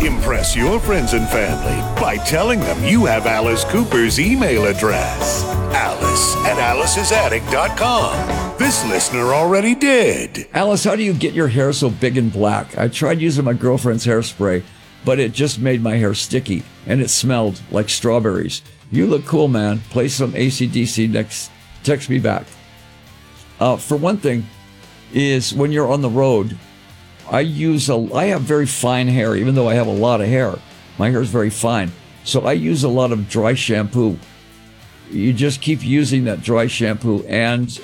Impress your friends and family by telling them you have Alice Cooper's email address. Alice at Alice'sAttic.com. This listener already did. Alice, how do you get your hair so big and black? I tried using my girlfriend's hairspray, but it just made my hair sticky, and it smelled like strawberries. You look cool, man. Play some AC/DC next. Text me back. For one thing, is when you're on the road, I have very fine hair, even though I have a lot of hair. My hair is very fine. So I use a lot of dry shampoo. You just keep using that dry shampoo and